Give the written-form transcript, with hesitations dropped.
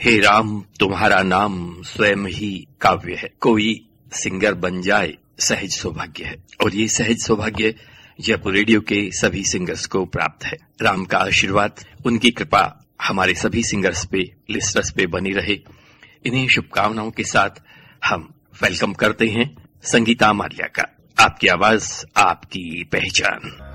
हे राम तुम्हारा नाम स्वयं ही काव्य है, कोई सिंगर बन जाए सहज सौभाग्य है। और ये सहज सौभाग्य जयपुर रेडियो के सभी सिंगर्स को प्राप्त है। राम का आशीर्वाद, उनकी कृपा हमारे सभी सिंगर्स पे, लिस्टर्स पे बनी रहे। इन्हीं शुभकामनाओं के साथ हम वेलकम करते हैं संगीता माल्या का। आपकी आवाज, आपकी पहचान।